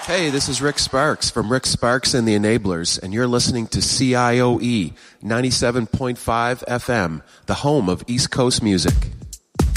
Hey, this is Rick Sparks from Rick Sparks and the Enablers, and you're listening to CIOE 97.5 FM, the home of East Coast music.